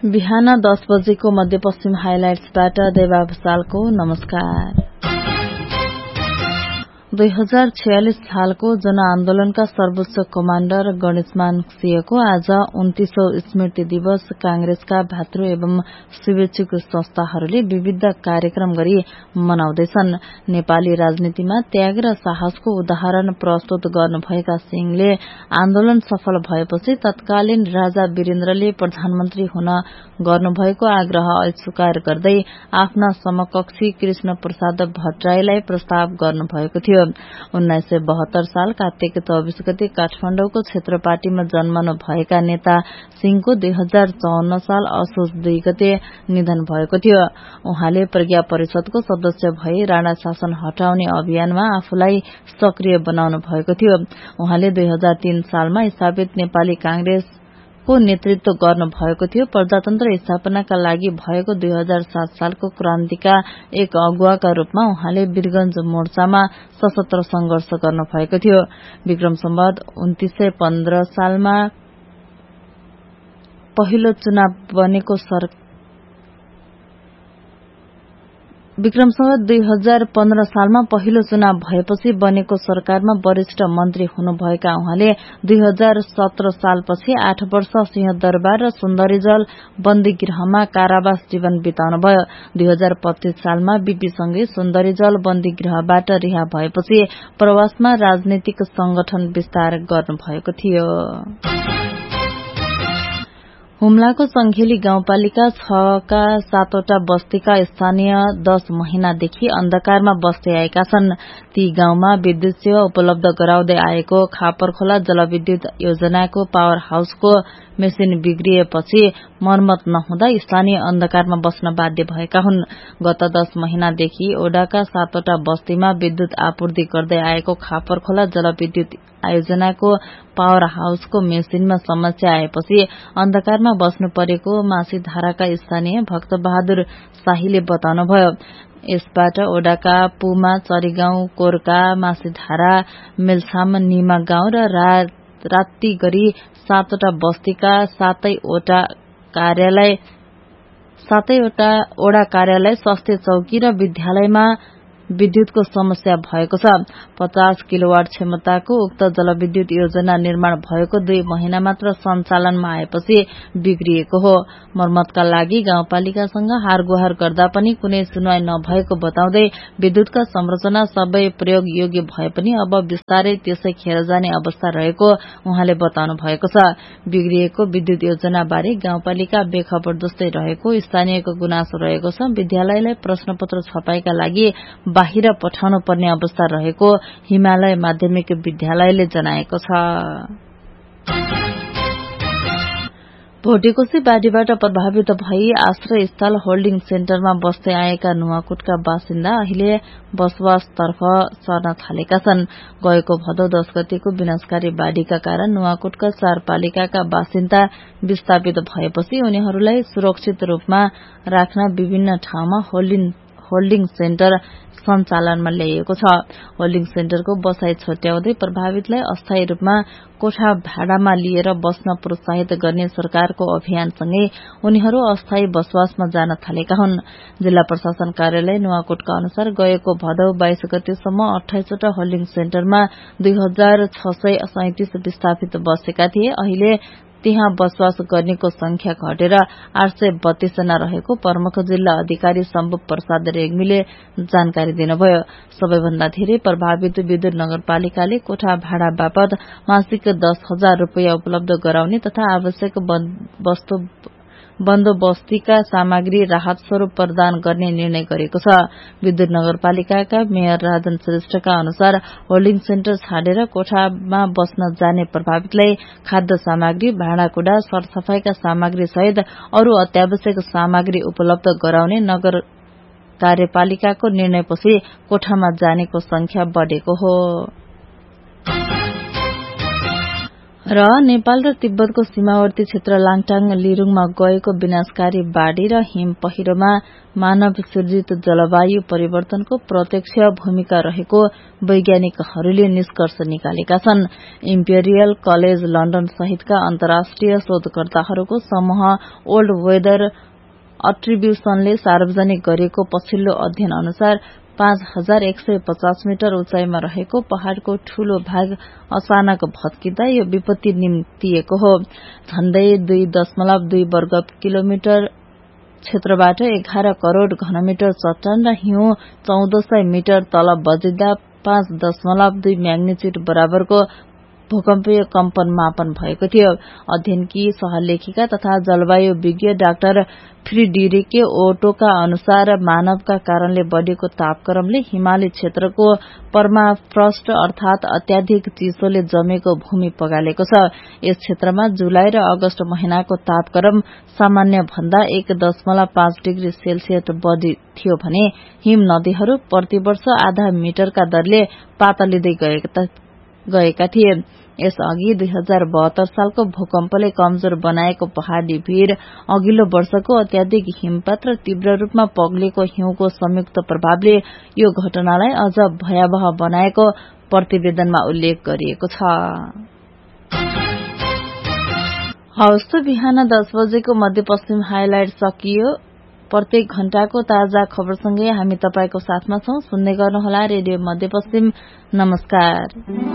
बिहान 10 बजेको मध्यपश्चिम हाइलाइट्सबाट देवा भुसालको नमस्कार। 2046 सालको जनआन्दोलनका सर्वोच्च कमाण्डर गणेशमान सिंहको आज 29औं स्मृति दिवस कांग्रेसका भातृ एवं शुभेच्छुक संस्थाहरूले विविध कार्यक्रम गरी मनाउँदैछन्। नेपाली राजनीतिमा त्याग र साहसको उदाहरण प्रस्तुत गर्नुभएका सिंहले आन्दोलन सफल भएपछि तत्कालीन राजा वीरेन्द्रले प्रधानमन्त्री हुन गर्नुभएको आग्रह अस्वीकार गर्दै आफ्ना समकक्षी कृष्ण प्रसाद भट्टराईलाई प्रस्ताव गर्नुभएको थियो। 1972 साल कार्तिक 24 गते काठमाडौँको क्षेत्रपाटीमा जन्मनु भएका नेता सिंहको 2054 साल असोज 2 गते निधन भएको थियो। उहाँले प्रज्ञा परिषदको सदस्य भई राणा शासन हटाउने अभियानमा आफूलाई सक्रिय बनाउनु भएको थियो। उहाँले 2003 सालमा स्थापित नेपाली कांग्रेस को नेतृत्व गर्नु भएको थियो। प्रजातन्त्र स्थापनाका लागि भएको 2007 सालको क्रान्तिका एक अगुवाका रूपमा उहाँले वीरगंज मोर्चामा सशस्त्र संघर्ष गर्नु भएको थियो। विक्रम सम्वत 1915 सालमा पहिलो चुनाव बनेको विक्रम सम्वत 2015 सालमा पहिलो चुनाव भएपछि बनेको सरकारमा वरिष्ठ मन्त्री हुनुभएका उहाँले 2017 सालपछि 8 वर्ष सिंहदरबार र सुन्दरीजल बन्दीगृहमा कारावास जीवन बिताउनुभयो। 2025 सालमा बीपीसँगै सुन्दरीजल बन्दीगृहबाट रिहा भएपछि प्रवासमा राजनीतिक संगठन विस्तार गर्नुभएको थियो। हुम्लाको संखेली गाउँपालिका 6 का 7वटा बस्तीका स्थानीय 10 महिनादेखि अन्धकारमा बस्दै आएका छन्। ती गाउँमा विद्युत सेवा उपलब्ध गराउँदै आएको खापरखोला जलविद्युत योजनाको पावर हाउसको मेसिन बिग्रिएपछि मर्मत नहुँदा स्थानीय अन्धकारमा बस्न बाध्य भएका हुन्। गत 10 महिनादेखि ओडाका 7वटा बस्तीमा विद्युत आपूर्ति गर्दै आएको खापरखोला जलविद्युत योजनाको पावर हाउसको मेसिनमा समस्या आएपछि अन्धकारमा बस्नु परेको मासीधाराका स्थानीय भक्तबहादुर शाहीले बताउनुभयो। यसबाट ओडाका पुमा, चरीगाउँ, कोरका, मासीधारा, मेलछाम, निमा गाउँ र राती गरी 7वटा बस्तीका 7वटा ओडा कार्यालय, स्वास्थ्य चौकी र विद्यालयमा विद्युतको समस्या भएको छ। 50 किलोवाट क्षमताको उक्त जलविद्युत योजना निर्माण भएको 2 महिना मात्र सञ्चालनमा आएपछि बिग्रिएको हो। मर्मतका लागि गाउँपालिकासँग हारगुहार गर्दा पनि कुनै सुनवाई नभएको बताउँदै विद्युतका संरचना सबै प्रयोग योग्य भए पनि अब विस्तारै त्यसै खेर जाने अवस्था रहेको उहाँले बताउनु भएको छ। बिग्रिएको विद्युत योजनाबारे गाउँपालिका बेखबर जस्तै रहेको स्थानीयको गुनासो रहेको छ। विद्यालयलाई प्रश्नपत्र छपाईका लागि बाहिर पठाउनु पर्ने अवस्था रहेको हिमालय माध्यमिक विद्यालयले जनाएको छ। भोटेकोशी बाढ़ीबाट प्रभावित भई आश्रय स्थल होल्डिङ सेन्टरमा बस्दै आएका नुवाकोटका बासिन्दा अहिले बसोबासतर्फ सर्न थालेका छन्। गएको भदौ 10 गतेको विनाशकारी बाढ़ीका कारण नुवाकोटका 4 पालिकाका बासिन्दा विस्थापित भएपछि उनीहरूलाई सुरक्षित रूपमा राख्न विभिन्न ठाउँमा होल्डिङ सेन्टर सञ्चालनमा ल्याइएको छ। होल्डिङ सेन्टरको बसाई छुट्याउँदै प्रभावितलाई अस्थायी रूपमा कोठा भाडामा लिएर बस्न प्रोत्साहित गर्ने सरकारको अभियानसँगै उनीहरू अस्थायी बसोबासमा जान थालेका हुन्। जिल्ला प्रशासन कार्यालय नुवाकोटका अनुसार गएको भदौ 22 गतेसम्म 28वटा होल्डिङ सेन्टरमा 2637 विस्थापित बसेका थिए। अहिले त्यहाँ बसोबास गर्नेको संख्या घटेर 832 जना रहेको प्रमुख जिल्ला अधिकारी शम्भु प्रसाद रेग्मीले जानकारी दिनुभयो। सबैभन्दा धेरै प्रभावित विदुर नगरपालिकाले कोठा भाडा बापत मासिक 10,000 रूपियाँ उपलब्ध गराउने तथा आवश्यक बन्दोबस्तीका सामग्री राहत स्वरूप प्रदान गर्ने निर्णय गरेको छ। विद्युत नगरपालिकाका मेयर राजन श्रेष्ठका अनुसार होल्डिङ सेन्टर छाडेर कोठामा बस्न जाने प्रभावितलाई खाद्य सामग्री, भाँडाकुँडा, सरसफाईका सामग्री सहित अरू अत्यावश्यक सामग्री उपलब्ध गराउने नगर कार्यपालिकाको निर्णयपछि कोठामा जानेको संख्या बढ़ेको हो। र नेपाल र तिब्बतको सीमावर्ती क्षेत्र लाङटाङ लिरुङमा गएको विनाशकारी बाढ़ी र हिम पहिरोमा मानव सिर्जित जलवायु परिवर्तनको प्रत्यक्ष भूमिका रहेको वैज्ञानिकहरूले निष्कर्ष निकालेका छन्। इम्पेरियल कलेज लण्डन सहितका अन्तर्राष्ट्रिय शोधकर्ताहरूको समूह ओल्ड वेदर अट्रिब्युशनले सार्वजनिक गरिएको पछिल्लो अध्ययन अनुसार 5150 मिटर उचाइमा रहेको पहाड़को ठूलो भाग अचानक भत्किँदा यो विपत्ति निम्तिएको हो। झण्डै 2.2 वर्ग किलोमिटर क्षेत्रबाट 11 करोड़ घनमिटर चट्टान र हिउँ 1400 मिटर तल बजिँदा 5.2 म्याग्निच्युड बराबरको भूकम्पीय कम्पन मापन भएको थियो। अध्ययनकी सहलेखिका तथा जलवायु विज्ञ डाक्टर फ्रिडरिके ओटोका अनुसार मानवका कारणले बढ़ेको तापक्रमले हिमाली क्षेत्रको पर्माफ्रस्ट अर्थात अत्याधिक चिसोले जमेको भूमि पगालेको छ। यस क्षेत्रमा जुलाई र अगस्त महिनाको तापक्रम सामान्य भन्दा 1.5 डिग्री सेल्सियस बढ़ी थियो भने हिम नदीहरू प्रतिवर्ष आधा मिटरका दरले पातलिँदै गएका थिए। यसअघि 2072 सालको भूकम्पले कमजोर बनाएको पहाड़ी भीड़, अघिल्लो वर्षको अत्याधिक हिमपात र तीव्र रूपमा पग्लेको हिउँको संयुक्त प्रभावले यो घटनालाई अझ भयावह बनाएको प्रतिवेदनमा उल्लेख गरिएको छ। हवस् त बिहान 10 बजेको मध्यपश्चिम हाइलाइट सकियो। प्रत्येक घण्टाको ताजा खबरसँगै हामी तपाईको साथमा छौं। सुन्दै गर्नुहोला रेडियो मध्यपश्चिम। नमस्कार।